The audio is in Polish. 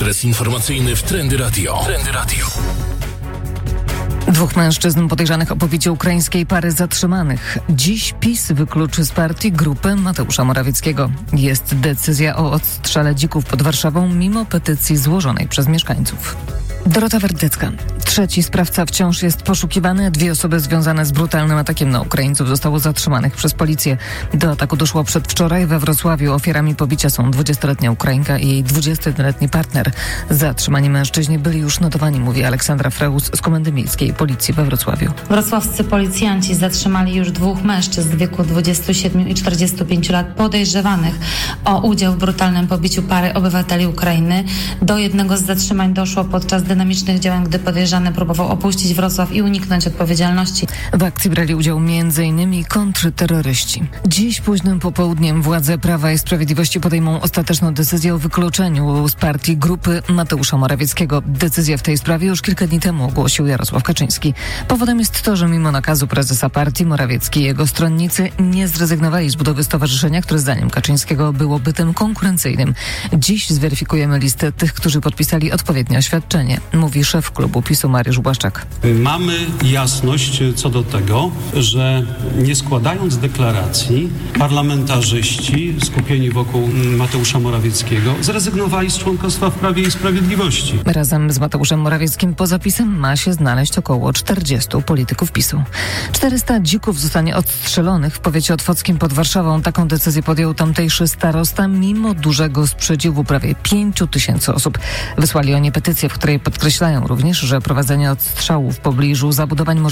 Ekspres informacyjny w Trendy Radio. Dwóch mężczyzn podejrzanych o pobicie ukraińskiej pary zatrzymanych. Dziś PiS wykluczy z partii grupę Mateusza Morawieckiego. Jest decyzja o odstrzale dzików pod Warszawą mimo petycji złożonej przez mieszkańców. Dorota Werdycka. Trzeci sprawca wciąż jest poszukiwany. 2 osoby związane z brutalnym atakiem na Ukraińców zostało zatrzymanych przez policję. Do ataku doszło przedwczoraj we Wrocławiu. Ofiarami pobicia są 20-letnia Ukrainka i jej 21-letni partner. Zatrzymani mężczyźni byli już notowani, mówi Aleksandra Freus z Komendy Miejskiej Policji we Wrocławiu. Wrocławscy policjanci zatrzymali już 2 mężczyzn w wieku 27 i 45 lat podejrzewanych o udział w brutalnym pobiciu pary obywateli Ukrainy. Do jednego z zatrzymań doszło podczas dynamicznych działań, gdy podejrzany próbował opuścić Wrocław i uniknąć odpowiedzialności. W akcji brali udział m.in. kontrterroryści. Dziś późnym popołudniem władze Prawa i Sprawiedliwości podejmą ostateczną decyzję o wykluczeniu z partii grupy Mateusza Morawieckiego. Decyzję w tej sprawie już kilka dni temu ogłosił Jarosław Kaczyński. Powodem jest to, że mimo nakazu prezesa partii Morawiecki i jego stronnicy nie zrezygnowali z budowy stowarzyszenia, które zdaniem Kaczyńskiego było bytem konkurencyjnym. Dziś zweryfikujemy listę tych, którzy podpisali odpowiednie oświadczenie, mówi szef klubu PiS-u Mariusz Błaszczak. Mamy jasność co do tego, że nie składając deklaracji, parlamentarzyści skupieni wokół Mateusza Morawieckiego zrezygnowali z członkostwa w Prawie i Sprawiedliwości. Razem z Mateuszem Morawieckim poza PiS-em ma się znaleźć około 40 polityków PiS-u. 400 dzików zostanie odstrzelonych w powiecie otwockim pod Warszawą. Taką decyzję podjął tamtejszy starosta mimo dużego sprzeciwu prawie 5 000 osób. Wysłali oni petycję, w której podkreślają również, że prowadzenie odstrzału w pobliżu zabudowań może